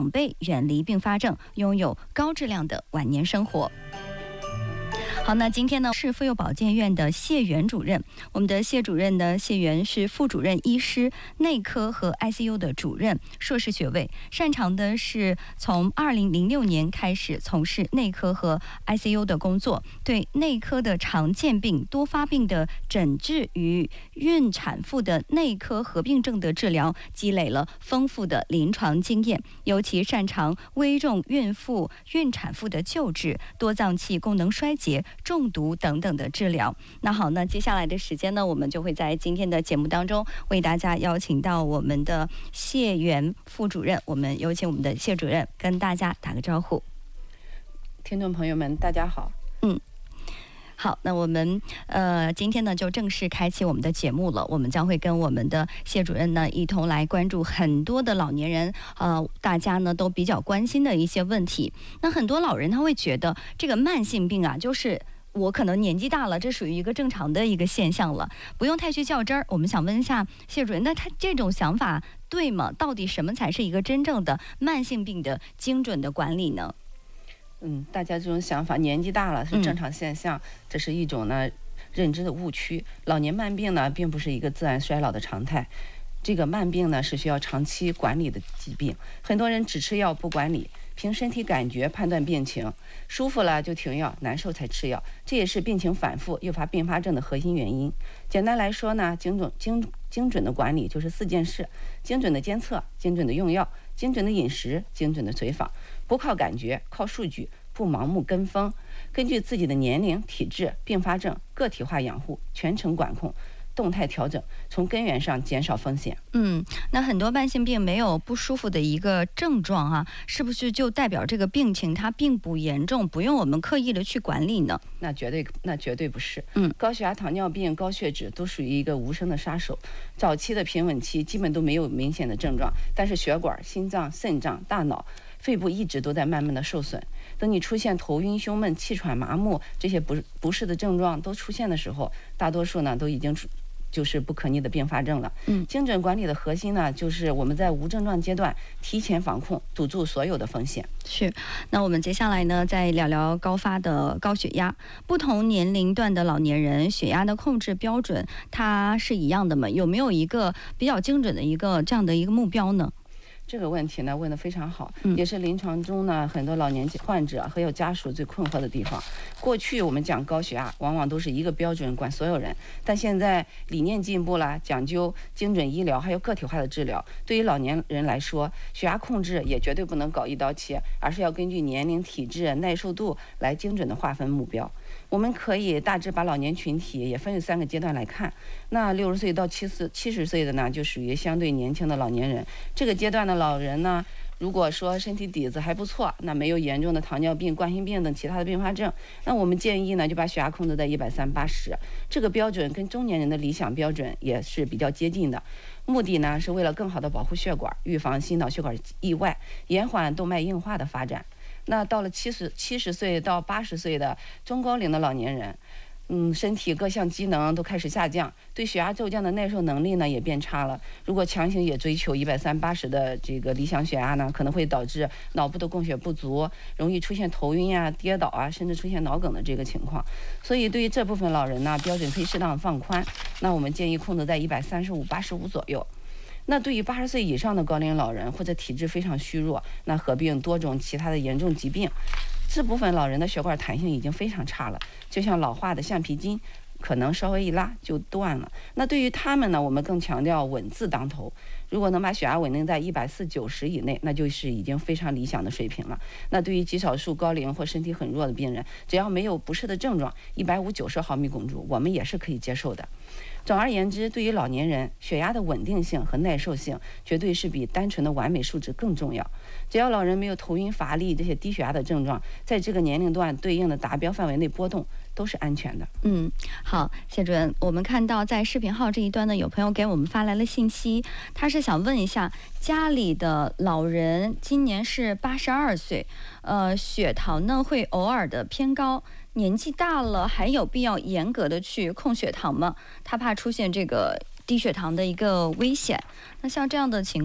长辈远离并发症，拥有高质量的晚年生活。好，那今天呢是妇幼保健院的谢元主任，我们的谢主任呢，谢元是副主任医师、内科和 ICU 的主任，硕士学位，擅长的是从2006年开始从事内科和 ICU 的工作，对内科的常见病、多发病的诊治与孕产妇的内科合并症的治疗积累了丰富的临床经验，尤其擅长危重孕妇、孕产妇的救治、多脏器功能衰竭、中毒等等的治疗。那好，那接下来的时间呢，我们就会在今天的节目当中为大家邀请到我们的谢元副主任，我们有请我们的谢主任跟大家打个招呼。 听众朋友们大家好。 好，那我们今天呢就正式开启我们的节目了。我们将会跟我们的谢主任呢一同来关注很多的老年人大家呢都比较关心的一些问题。那很多老人他会觉得这个慢性病啊，就是我可能年纪大了，这属于一个正常的一个现象了，不用太去较真儿。我们想问一下谢主任，那他这种想法对吗？到底什么才是一个真正的慢性病的精准的管理呢？ 大家这种想法，年纪大了是正常现象，这是一种呢认知的误区。老年慢病呢，并不是一个自然衰老的常态，这个慢病呢是需要长期管理的疾病。很多人只吃药不管理，凭身体感觉判断病情，舒服了就停药，难受才吃药，这也是病情反复诱发并发症的核心原因。简单来说呢，精准的管理就是4件事：精准的监测、精准的用药、精准的饮食、精准的随访。不靠感觉，靠数据，不盲目跟风，根据自己的年龄、体质、并发症，个体化养护，全程管控，动态调整，从根源上减少风险。 那很多慢性病没有不舒服的一个症状啊，是不是就代表这个病情它并不严重，不用我们刻意的去管理呢？ 那绝对不是。高血压、糖尿病、高血脂都属于一个无声的杀手。早期的平稳期基本都没有明显的症状，但是血管、心脏、肾脏、大脑、肺部一直都在慢慢的受损。等你出现头晕、胸闷、气喘、麻木这些不适的症状都出现的时候，大多数呢都已经就是不可逆的并发症了。精准管理的核心呢，就是我们在无症状阶段提前防控，堵住所有的风险。 是，那我们接下来呢，再聊聊高发的高血压。不同年龄段的老年人血压的控制标准，它是一样的吗？有没有一个比较精准的一个这样的一个目标呢？ 这个问题呢问得非常好，也是临床中呢很多老年患者和有家属最困惑的地方。过去我们讲高血压，往往都是一个标准管所有人，但现在理念进步了，讲究精准医疗，还有个体化的治疗。对于老年人来说，血压控制也绝对不能搞一刀切，而是要根据年龄、体质、耐受度来精准的划分目标。我们可以大致把老年群体也分为3个阶段来看。那60岁到70岁的呢，就属于相对年轻的老年人。这个阶段的老人呢，如果说身体底子还不错，那没有严重的糖尿病、冠心病等其他的并发症，那我们建议呢就把血压控制在130/80，这个标准跟中年人的理想标准也是比较接近的。目的呢是为了更好的保护血管，预防心脑血管意外，延缓动脉硬化的发展。那到了70岁到80岁的中高龄的老年人，身体各项机能都开始下降，对血压骤降的耐受能力呢也变差了。如果强行也追求130/80的这个理想血压呢，可能会导致脑部的供血不足，容易出现头晕啊、跌倒啊，甚至出现脑梗的这个情况。所以对于这部分老人呢，标准可以适当放宽。那我们建议控制在135/85左右。那对于80岁以上的高龄老人或者体质非常虚弱，那合并多种其他的严重疾病，这部分老人的血管弹性已经非常差了，就像老化的橡皮筋，可能稍微一拉就断了。那对于他们呢，我们更强调稳字当头。如果能把血压稳定在140/90以内，那就是已经非常理想的水平了。那对于极少数高龄或身体很弱的病人，只要没有不适的症状，150/90毫米汞柱我们也是可以接受的。总而言之，对于老年人，血压的稳定性和耐受性绝对是比单纯的完美数值更重要。只要老人没有头晕乏力这些低血压的症状，在这个年龄段对应的达标范围内波动都是安全的。 好，谢主任，我们看到在视频号这一端呢，有朋友给我们发来了信息，他是想问一下，家里的老人今年是82岁，血糖呢会偶尔的偏高，年纪大了还有必要严格的去控血糖吗？他怕出现这个低血糖的一个危险。那像这样的情况